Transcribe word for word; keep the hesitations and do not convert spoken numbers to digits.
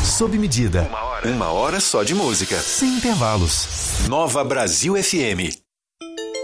sob medida. Uma hora. Uma hora só de música. Sem intervalos. Nova Brasil F M.